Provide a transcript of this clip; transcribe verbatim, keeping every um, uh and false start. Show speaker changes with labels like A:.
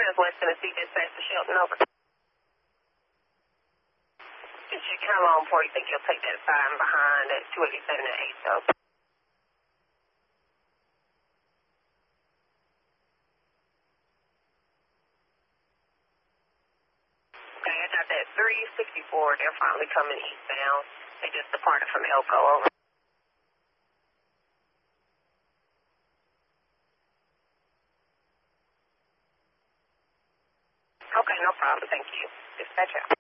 A: is West Tennessee dispatch to Shelton, over. How long before you think you'll take that sign behind at two eighty-seven and eight, so? Okay, I got that three sixty-four. They're finally coming eastbound. They just departed from Elko, over. Okay, no problem. Thank you. Dispatch out.